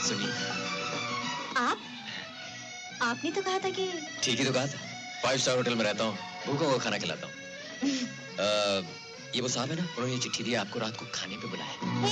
सुनिए। आपने तो कहा था कि। ठीक ही तो कहा था। 5 स्टार होटल में रहता हूँ, भूखों को खाना खिलाता हूँ। ये वो साहब है ना, उन्होंने ये चिट्ठी दी, आपको रात को खाने पे बुलाया।